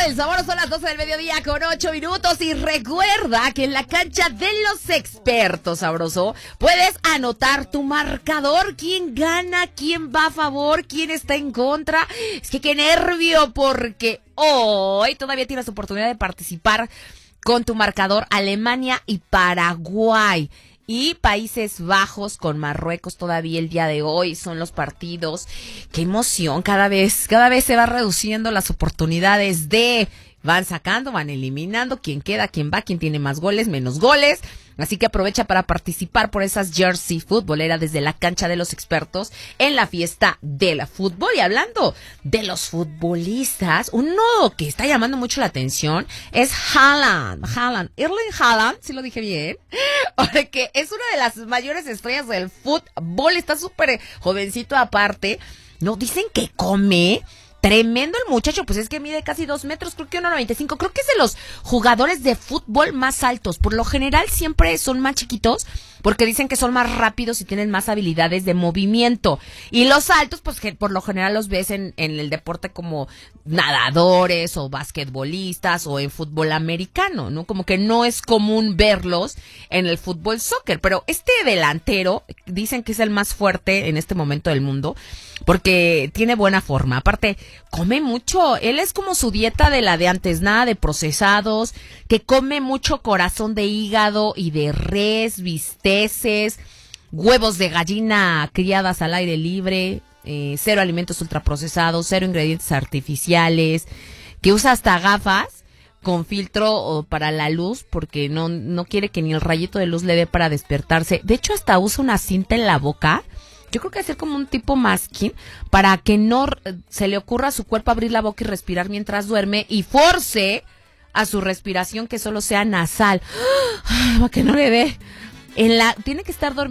El sabor son las 12 del mediodía con 8 minutos. Y recuerda que en la cancha de los expertos, sabroso, puedes anotar tu marcador. ¿Quién gana? ¿Quién va a favor? ¿Quién está en contra? Es que qué nervio, porque hoy todavía tienes oportunidad de participar con tu marcador. Alemania y Paraguay. Y Países Bajos con Marruecos todavía el día de hoy son los partidos. ¡Qué emoción! Cada vez se va reduciendo las oportunidades de... Van sacando, van eliminando, quién queda, quién va, quién tiene más goles, menos goles. Así que aprovecha para participar por esas jersey futboleras desde la cancha de los expertos en la fiesta del fútbol. Y hablando de los futbolistas, uno que está llamando mucho la atención es Haaland, Erling Haaland, si lo dije bien, porque es una de las mayores estrellas del fútbol, está súper jovencito aparte. No, dicen que come... Tremendo el muchacho, pues es que mide casi 2 metros, creo que 1,95. Creo que es de los jugadores de fútbol más altos. Por lo general siempre son más chiquitos porque dicen que son más rápidos y tienen más habilidades de movimiento. Y los altos, pues que por lo general los ves en el deporte como nadadores o basquetbolistas o en fútbol americano, ¿no? Como que no es común verlos en el fútbol soccer. Pero este delantero dicen que es el más fuerte en este momento del mundo porque tiene buena forma. Aparte, come mucho. Él es como su dieta de la de antes, nada de procesados, que come mucho corazón de hígado y de res, bisteces, huevos de gallina criadas al aire libre, 0 alimentos ultraprocesados, 0 ingredientes artificiales, que usa hasta gafas con filtro para la luz porque no quiere que ni el rayito de luz le dé para despertarse. De hecho, hasta usa una cinta en la boca. Yo creo que hacer como un tipo masking para que no se le ocurra a su cuerpo abrir la boca y respirar mientras duerme y force a su respiración que solo sea nasal. Para que no le dé. Tiene que estar dormido.